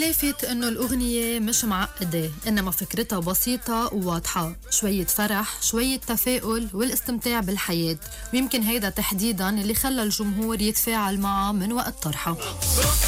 اللافت انه الاغنية مش معقدة، انما فكرتها بسيطة وواضحة، شوية فرح، شوية تفاؤل والاستمتاع بالحياة، ويمكن هيدا تحديدا اللي خلى الجمهور يتفاعل معها من وقت طرحها.